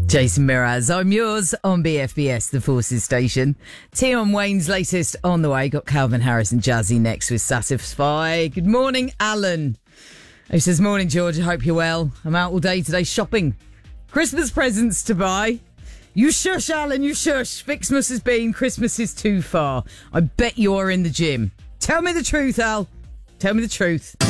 Jason Mraz, I'm yours on BFBS, the Forces station. Tion Wayne's latest on the way. Got Calvin Harris and Jazzy next with Satisfy. Good morning, Alan. He says, morning, George. I hope you're well. I'm out all day today shopping. Christmas presents to buy. You shush, Alan, you shush. Xmas has been. Christmas is too far. I bet you're in the gym. Tell me the truth, Al. Tell me the truth.